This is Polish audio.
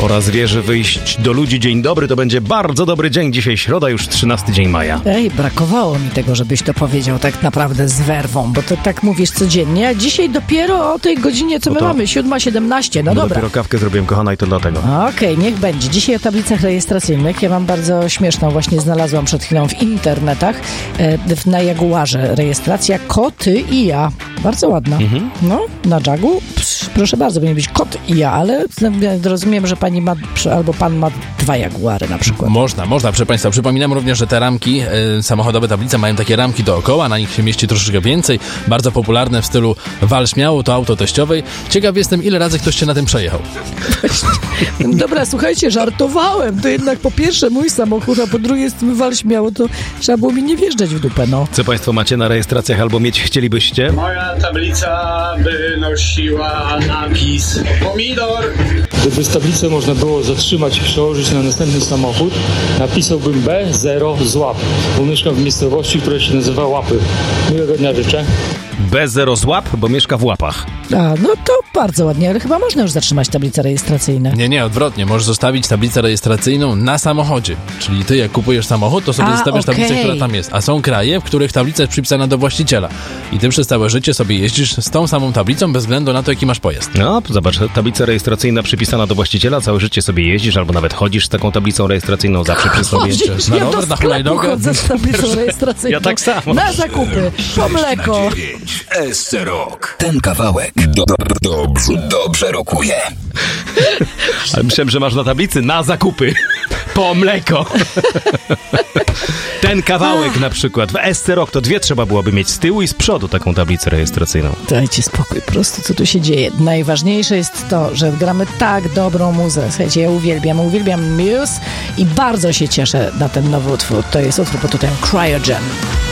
Pora zwierzy wyjść do ludzi. Dzień dobry, to będzie bardzo dobry dzień. Dzisiaj środa, już 13 dzień maja. Ej, brakowało mi tego, żebyś to powiedział tak naprawdę z werwą, bo to tak mówisz codziennie, a dzisiaj dopiero o tej godzinie, co my mamy, 7:17, no dobra. Dopiero kawkę zrobiłem, kochana, i to dlatego. Okej, niech będzie. Dzisiaj o tablicach rejestracyjnych. Ja mam bardzo śmieszną, właśnie znalazłam przed chwilą w internetach, na Jaguarze rejestracja koty i ja. Bardzo ładna. No, na Jagu, proszę bardzo, powinien być kot i ja, ale rozumiem, że pani ma, albo pan ma 2 Jaguary na przykład. Można. Proszę Państwa, przypominam również, że te ramki, samochodowe tablice mają takie ramki dookoła, na nich się mieści troszeczkę więcej, bardzo popularne w stylu wal śmiało, to auto teściowej. Ciekaw jestem, ile razy ktoś się na tym przejechał. Dobra, słuchajcie, żartowałem. To jednak po pierwsze mój samochód, a po drugie z tym wal śmiało, to trzeba było mi nie wjeżdżać w dupę, no. Co Państwo macie na rejestracjach albo mieć chcielibyście? Moja tablica by nosiła napis pomidor. Gdyby z tablicy można było zatrzymać i przełożyć na następny samochód, napisałbym B0 złap, bo mieszkam w miejscowości, która się nazywa Łapy. Miłego dnia życzę. B0 złap, bo mieszka w Łapach. A, no to bardzo ładnie, ale chyba można już zatrzymać tablice rejestracyjne. Nie, odwrotnie. Możesz zostawić tablicę rejestracyjną na samochodzie. Czyli ty, jak kupujesz samochód, to sobie zostawiasz tablicę, która tam jest. A są kraje, w których tablica jest przypisana do właściciela. I ty przez całe życie sobie jeździsz z tą samą tablicą, bez względu na to, jaki masz pojazd. No, zobacz, tablica rejestracyjna przypisana do właściciela, całe życie sobie jeździsz, albo nawet chodzisz z taką tablicą rejestracyjną zawsze przy sobie. Na Ja do rower, na sklepu hulajnogę. chodzę z tablicą rejestracyjną. Ja tak samo. Na zakupy, po mleko. SC Rock. Ten kawałek dobrze rokuje. Ale myślałem, że masz na tablicy na zakupy. Po mleko. Ten kawałek na przykład. W SC Rock to 2 trzeba byłoby mieć z tyłu i z przodu taką tablicę rejestracyjną. Dajcie spokój, po prostu co tu się dzieje. Najważniejsze jest to, że gramy tak dobrą muzę. Słuchajcie, ja uwielbiam Muse i bardzo się cieszę na ten nowy utwór. To jest utwór pod tytułem Cryogen.